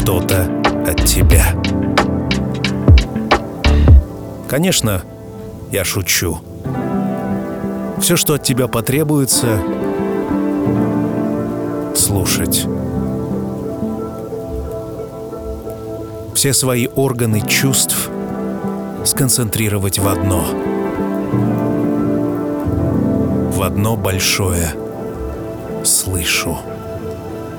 что-то от тебя. Конечно, я шучу. Все, что от тебя потребуется — слушать. Все свои органы чувств сконцентрировать в одно большое «слышу».